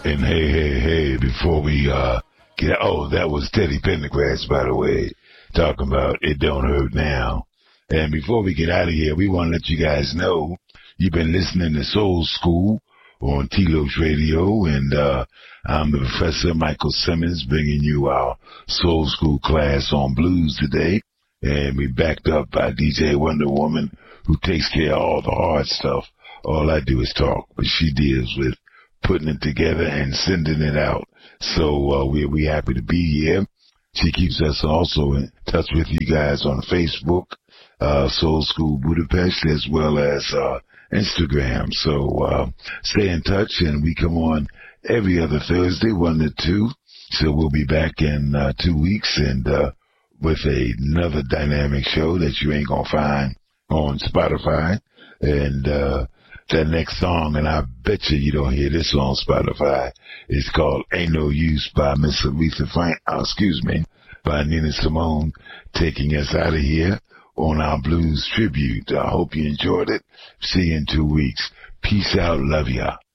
And hey, before we get, that was Teddy Pendergrass, by the way, talking about It Don't Hurt Now. And before we get out of here, we want to let you guys know you've been listening to Soul School on T-Los Radio, and I'm the Professor Michael Simmons bringing you our Soul School class on blues today. And we backed up by DJ Wonder Woman, who takes care of all the hard stuff. All I do is talk, but she deals with putting it together and sending it out. So we're happy to be here. She keeps us also in touch with you guys on Facebook, Soul School Budapest, as well as Instagram. So stay in touch, and we come on every other Thursday, 1 to 2. So we'll be back in 2 weeks, and with another dynamic show that you ain't gonna find on Spotify. And that next song, and I bet you don't hear this on Spotify, it's called Ain't No Use by Miss Aretha by Nina Simone, taking us out of here on our blues tribute. I hope you enjoyed it. See you in 2 weeks. Peace out. Love ya.